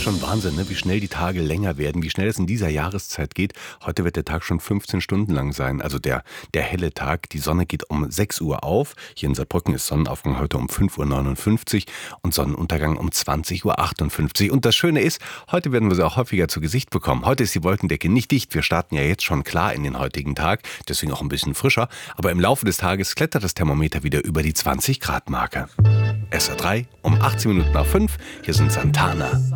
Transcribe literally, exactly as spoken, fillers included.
Schon Wahnsinn, ne? Wie schnell die Tage länger werden, wie schnell es in dieser Jahreszeit geht. Heute wird der Tag schon fünfzehn Stunden lang sein, also der, der helle Tag. Die Sonne geht um sechs Uhr auf. Hier in Saarbrücken ist Sonnenaufgang heute um fünf Uhr neunundfünfzig und Sonnenuntergang um zwanzig Uhr achtundfünfzig. Und das Schöne ist, heute werden wir sie auch häufiger zu Gesicht bekommen. Heute ist die Wolkendecke nicht dicht. Wir starten ja jetzt schon klar in den heutigen Tag, deswegen auch ein bisschen frischer. Aber im Laufe des Tages klettert das Thermometer wieder über die zwanzig Grad Marke. S R drei um achtzehn Minuten nach fünf. Hier sind Santana.